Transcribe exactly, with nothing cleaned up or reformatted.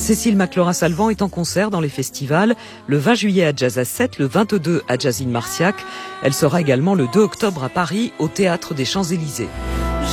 Cécile McLaurin-Salvant est en concert dans les festivals le vingt juillet à Jazz à sept, le vingt-deux à Jazz in Marciac. Elle sera également le deux octobre à Paris au Théâtre des Champs-Élysées.